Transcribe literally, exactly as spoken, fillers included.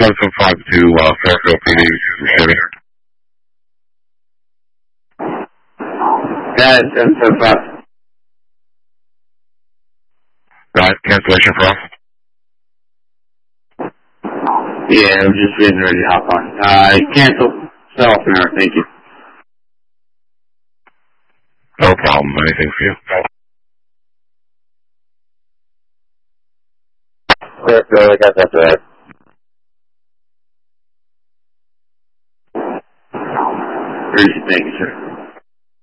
seven seven five to uh, Fairfield P D, receiving. Got it, seven seven five. Got it, cancellation for us? Yeah, I'm just getting ready to hop on. Uh, cancel. Set off an hour, thank you. No problem. Anything for you? Fairfield, I got that right. Thank you, sir.